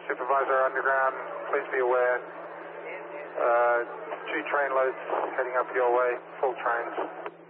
Supervisor Underground, please be aware. 2 train loads heading up your way, full trains.